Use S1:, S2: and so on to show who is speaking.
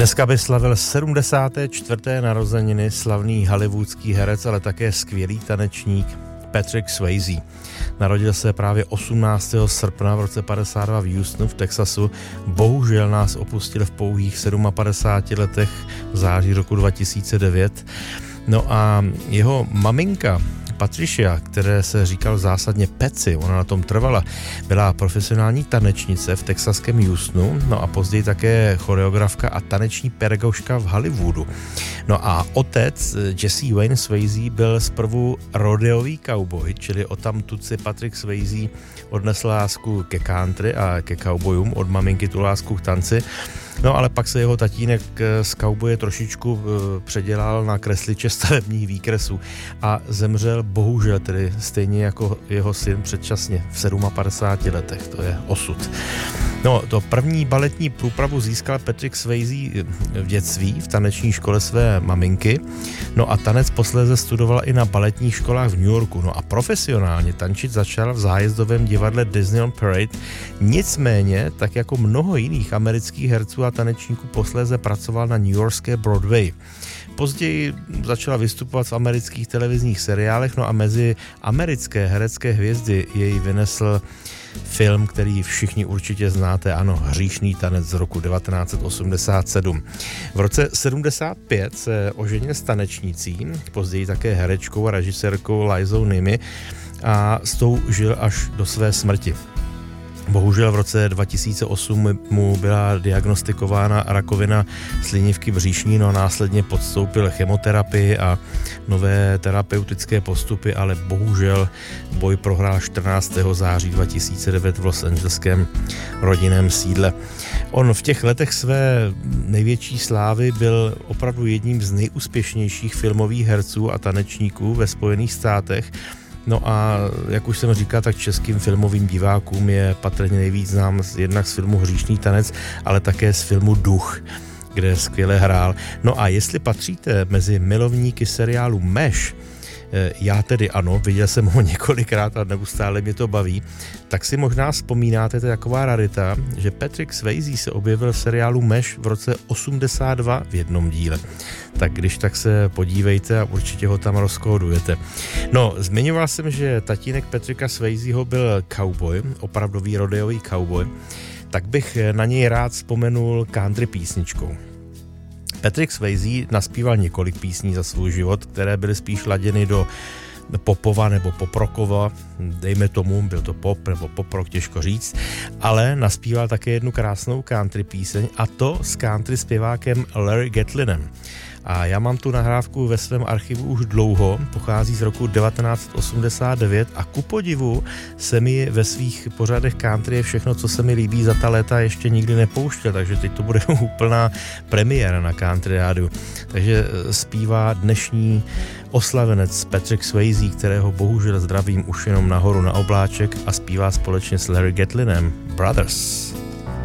S1: Dneska by slavil 74. narozeniny slavný hollywoodský herec, ale také skvělý tanečník Patrick Swayze. Narodil se právě 18. srpna v roce 52 v Houstonu v Texasu. Bohužel nás opustil v pouhých 57 letech v září roku 2009. No a jeho maminka Patricia, které se říkal zásadně Patsy, ona na tom trvala, byla profesionální tanečnice v texaském Houstonu, no a později také choreografka a taneční pedagožka v Hollywoodu. No a otec Jesse Wayne Swayze byl zprvu rodeový cowboy, čili odtamtud si Patrick Swayze odnesl lásku ke country a ke cowboyům, od maminky tu lásku k tanci. No ale pak se jeho tatínek z kauboje trošičku předělal na kresliče stavebních výkresů a zemřel bohužel tedy stejně jako jeho syn předčasně v 57 letech. To je osud. No, to první baletní průpravu získal Patrick Swayze v dětství v taneční škole své maminky. No a tanec posléze studoval i na baletních školách v New Yorku. No a profesionálně tančit začal v zájezdovém divadle Disneyland Parade. Nicméně, tak jako mnoho jiných amerických herců a tanečníků, posléze pracoval na newyorské Broadway. Později začala vystupovat v amerických televizních seriálech, no a mezi americké herecké hvězdy jej vynesl film, který všichni určitě znáte, ano, Hříšný tanec z roku 1987. V roce 75 se oženil s tanečnicí, později také herečkou a režisérkou Lizou Nimi a s tou žil až do své smrti. Bohužel v roce 2008 mu byla diagnostikována rakovina slinivky břišní, no a následně podstoupil chemoterapii a nové terapeutické postupy, ale bohužel boj prohrál 14. září 2009 v Los Angeleském rodinném sídle. On v těch letech své největší slávy byl opravdu jedním z nejúspěšnějších filmových herců a tanečníků ve Spojených státech. No a jak už jsem říkal, tak českým filmovým divákům je patrně nejvíc znám jednak z filmu Hříšný tanec, ale také z filmu Duch, kde skvěle hrál. No a jestli patříte mezi milovníky seriálu MASH, já tedy ano, viděl jsem ho několikrát a neustále mě to baví, tak si možná vzpomínáte, to je taková rarita, že Patrick Swayze se objevil v seriálu MASH v roce 82 v jednom díle. Tak když tak se podívejte a určitě ho tam rozkódujete. No, zmiňoval jsem, že tatínek Patricka Swayzeho byl cowboy, opravdový rodeový cowboy, tak bych na něj rád vzpomenul country písničkou. Patrick Swayze naspíval několik písní za svůj život, které byly spíš laděny do popova nebo poprokova, dejme tomu, byl to pop nebo poprok, těžko říct, ale naspíval také jednu krásnou country píseň, a to s country zpěvákem Larry Gatlinem. A já mám tu nahrávku ve svém archivu už dlouho, pochází z roku 1989 a ku podivu se mi ve svých pořadech country je všechno, co se mi líbí, za ta léta ještě nikdy nepouštěl, takže teď to bude úplná premiéra na country rádiu. Takže zpívá dnešní oslavenec Patrick Swayze, kterého bohužel zdravím už jenom nahoru na obláček, a zpívá společně s Larry Gatlinem Brothers.